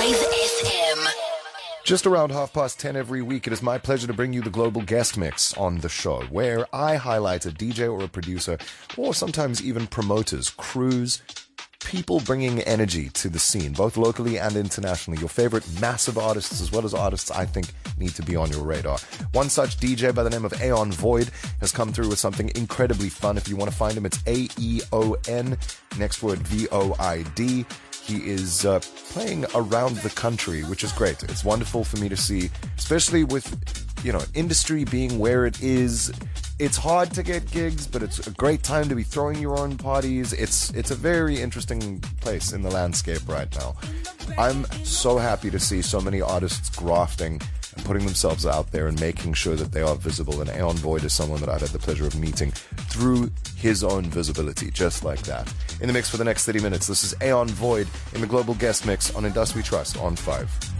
FM. Just around 10:30 every week, it is my pleasure to bring you the Global Guest Mix on the show, where I highlight a DJ or a producer, or sometimes even promoters, crews, people bringing energy to the scene, both locally and internationally. Your favorite massive artists, as well as artists I think need to be on your radar. One such DJ by the name of Aeon Void has come through with something incredibly fun. If you want to find him, it's AEON, next word VOID. He is playing around the country, which is great. It's wonderful for me to see, especially with, industry being where it is. It's hard to get gigs, but it's a great time to be throwing your own parties. It's a very interesting place in the landscape right now. I'm so happy to see so many artists grafting and putting themselves out there and making sure that they are visible. And Aeon Void is someone that I've had the pleasure of meeting through his own visibility, just like that. In the mix for the next 30 minutes, this is Aeon Void in the Global Guest Mix on Indus We Trust on 5.